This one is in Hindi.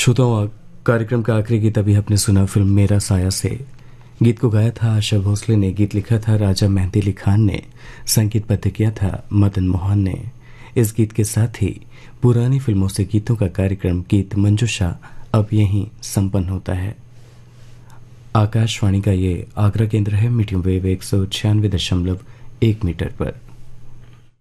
श्रोताओं, कार्यक्रम का आखिरी गीत अभी आपने सुना फिल्म मेरा साया से। गीत को गाया था आशा भोसले ने, गीत लिखा था राजा मेहंदी अली खान ने, संगीतबद्ध किया था मदन मोहन ने। इस गीत के साथ ही पुरानी फिल्मों से गीतों का कार्यक्रम गीत मंजूषा अब यहीं संपन्न होता है। आकाशवाणी का ये आगरा केंद्र है, मीडियम वेव 196.1 मीटर पर।